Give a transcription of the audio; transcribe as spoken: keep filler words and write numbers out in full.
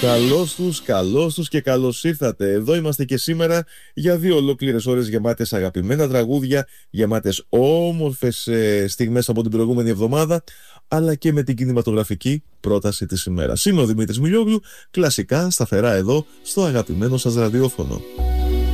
Καλώς τους, καλώς τους και καλώς ήρθατε. Εδώ είμαστε και σήμερα για δύο ολόκληρες ώρες γεμάτες αγαπημένα τραγούδια, γεμάτες όμορφες ε, στιγμές από την προηγούμενη εβδομάδα, αλλά και με την κινηματογραφική πρόταση της ημέρας. Είμαι ο Δημήτρης Μιλιόγλου, κλασικά σταθερά εδώ στο αγαπημένο σας ραδιόφωνο.